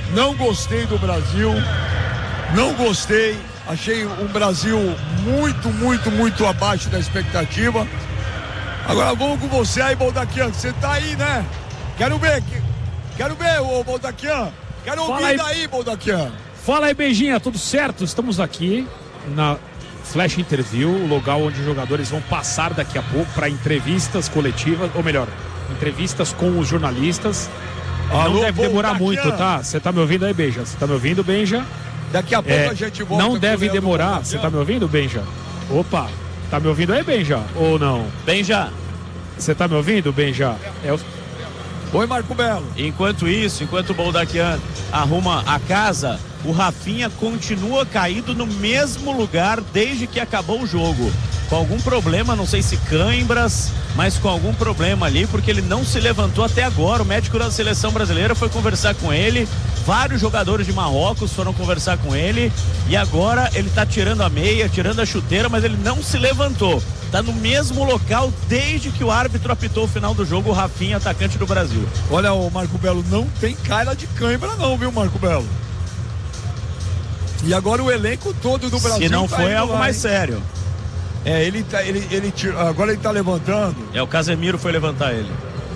Não gostei do Brasil. Não gostei. Achei um Brasil muito abaixo da expectativa. Agora vamos com você aí, Baldaquian. Você tá aí, né? Quero ver, ô Baldaquian. Quero ouvir daí, Baldaquian. Fala aí, Benjinha, tudo certo? Estamos aqui na Flash Interview, o lugar onde os jogadores vão passar daqui a pouco para entrevistas coletivas, ou melhor, entrevistas com os jornalistas. Alô, não deve demorar muito, tá? Você tá me ouvindo aí, Benja? Você tá me ouvindo, Benja? Daqui a pouco a gente volta. Não deve demorar. Você tá me ouvindo, Benja? Opa, tá me ouvindo aí, Benja? Ou não? Benja. Você tá me ouvindo, Benja? Oi, Marco Belo. Enquanto o Baldaquian arruma a casa, o Rafinha continua caído no mesmo lugar desde que acabou o jogo. Com algum problema, não sei se cãibras, mas com algum problema ali, porque ele não se levantou até agora. O médico da seleção brasileira foi conversar com ele, vários jogadores de Marrocos foram conversar com ele, e agora ele tá tirando a meia, tirando a chuteira, mas ele não se levantou. Tá no mesmo local desde que o árbitro apitou o final do jogo, o Rafinha, atacante do Brasil. Olha, o Marco Belo, não tem cara de cãibra não, viu, Marco Belo? E agora o elenco todo do Brasil. Se não foi algo mais sério. Agora ele tá levantando. O Casemiro foi levantar ele.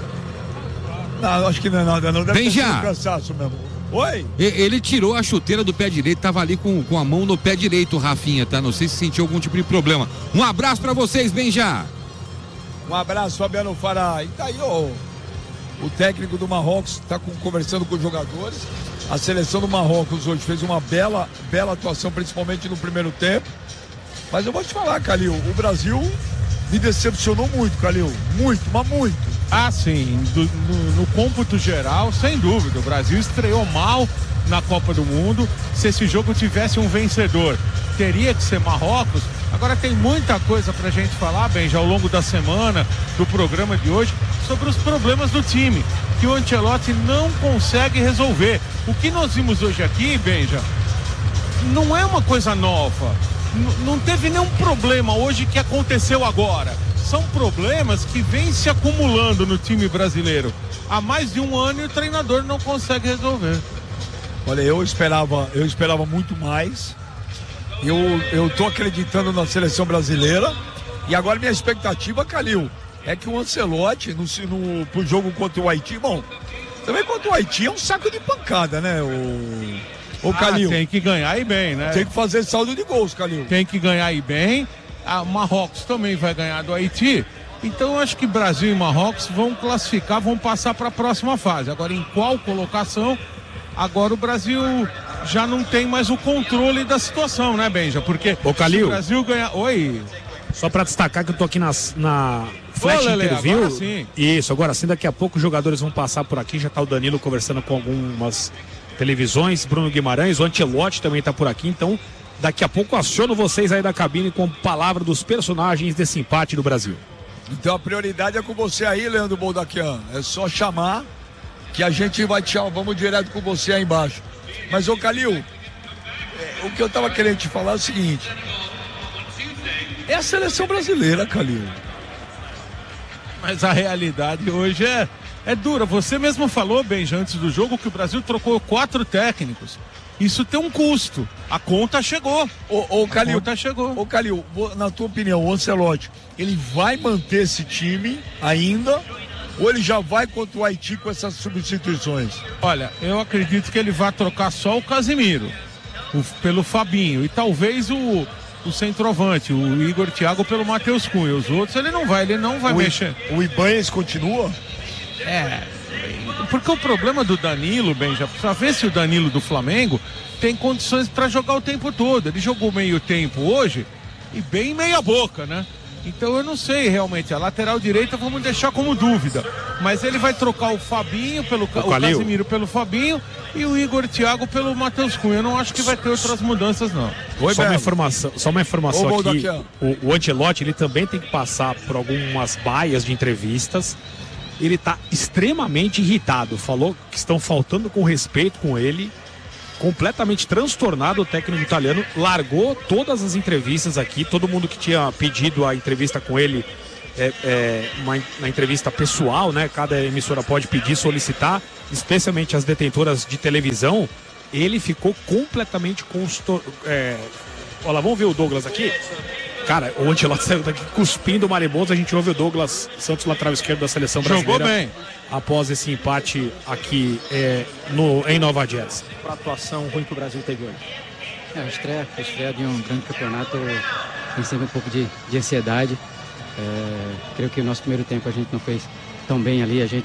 Não, acho que não é nada, não. Deve Bem ter já. sido cansaço mesmo. Oi? Ele tirou a chuteira do pé direito, tava ali com a mão no pé direito, o Rafinha, tá? Não sei se sentiu algum tipo de problema. Um abraço pra vocês, Benja. Um abraço, Fabiano Fará. E tá aí, o técnico do Marrocos tá conversando com os jogadores. A seleção do Marrocos hoje fez uma bela atuação, principalmente no primeiro tempo. Mas eu vou te falar, Calil, o Brasil me decepcionou muito, Calil. Muito, mas muito. Ah, sim. No cômputo geral, sem dúvida. O Brasil estreou mal na Copa do Mundo. Se esse jogo tivesse um vencedor, teria que ser Marrocos. Agora tem muita coisa pra gente falar, Benja, ao longo da semana, do programa de hoje, sobre os problemas do time, que o Ancelotti não consegue resolver. O que nós vimos hoje aqui, Benja, não é uma coisa nova. Não teve nenhum problema hoje que aconteceu agora. São problemas que vêm se acumulando no time brasileiro há mais de um ano e o treinador não consegue resolver. Olha, eu esperava muito mais. Eu tô acreditando na seleção brasileira. E agora minha expectativa, Calil, é que o Ancelotti pro jogo contra o Haiti, bom, também contra o Haiti é um saco de pancada, né, o Calil? Tem que ganhar e bem, né? Tem que fazer saldo de gols, Calil. Tem que ganhar e bem. A Marrocos também vai ganhar do Haiti. Então eu acho que Brasil e Marrocos vão classificar, vão passar para a próxima fase. Agora em qual colocação? Agora o Brasil já não tem mais o controle da situação, né, Benja? Porque Calil, se o Brasil ganhar... Oi. Só para destacar que eu tô aqui na Flash Interview. Agora sim. Isso, agora sim, daqui a pouco os jogadores vão passar por aqui. Já tá o Danilo conversando com algumas televisões, Bruno Guimarães, o Ancelotti também tá por aqui, então daqui a pouco aciono vocês aí da cabine com palavra dos personagens desse empate do Brasil. Então a prioridade é com você aí, Leandro Baldaquian. É só chamar que a gente vai vamos direto com você aí embaixo. Mas, ô Calil, o que eu tava querendo te falar é o seguinte: é a seleção brasileira, Calil. Mas a realidade hoje é dura. Você mesmo falou, Benja, antes do jogo, que o Brasil trocou 4 técnicos. Isso tem um custo. A conta chegou. Calil, a conta chegou. Ô Calil, na tua opinião, o Ancelotti, ele vai manter esse time ainda? Ou ele já vai contra o Haiti com essas substituições? Olha, eu acredito que ele vai trocar só o Casemiro pelo Fabinho. E talvez o centroavante, o Igor Thiago, pelo Matheus Cunha. Os outros ele não vai mexer. O Ibanez continua? Porque o problema do Danilo, Benja, precisa ver se o Danilo do Flamengo tem condições para jogar o tempo todo. Ele jogou meio tempo hoje e bem meia boca, né? Então eu não sei realmente, a lateral direita vamos deixar como dúvida, mas ele vai trocar o Fabinho o Casemiro pelo Fabinho e o Igor Thiago pelo Matheus Cunha. Eu não acho que vai ter outras mudanças não. Só uma informação aqui, o Ancelotti, ele também tem que passar por algumas baias de entrevistas. Ele está extremamente irritado, falou que estão faltando com respeito com ele, completamente transtornado. O técnico italiano largou todas as entrevistas aqui, todo mundo que tinha pedido a entrevista com ele uma entrevista pessoal, né? Cada emissora pode pedir, solicitar, especialmente as detentoras de televisão. Ele ficou completamente olha lá, vamos ver o Douglas aqui. Cara, o Ancelotti saiu daqui cuspindo o maribondo. A gente ouve o Douglas Santos, lateral esquerdo da seleção brasileira. Jogou bem. Após esse empate aqui em Nova Jersey. A atuação ruim que o Brasil teve hoje. A estreia de um grande campeonato tem sempre um pouco de ansiedade. Creio que o nosso primeiro tempo a gente não fez tão bem ali. A gente